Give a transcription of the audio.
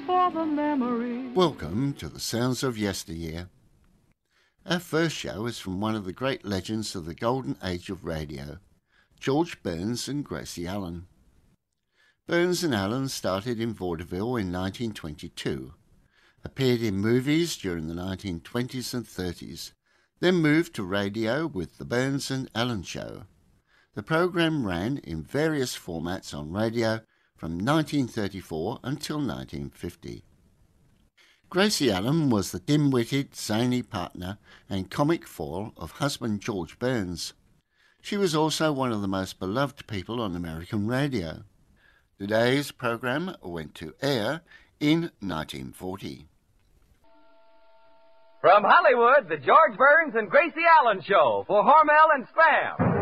for the memory. Welcome to the Sounds of Yesteryear. Our first show is from one of the great legends of the golden age of radio, George Burns and Gracie Allen. Burns and Allen started in vaudeville in 1922, appeared in movies during the 1920s and 30s, then moved to radio with The Burns and Allen Show. The program ran in various formats on radio from 1934 until 1950. Gracie Allen was the dim-witted, zany partner and comic foil of husband George Burns. She was also one of the most beloved people on American radio. Today's program went to air in 1940. From Hollywood, the George Burns and Gracie Allen Show for Hormel and Spam.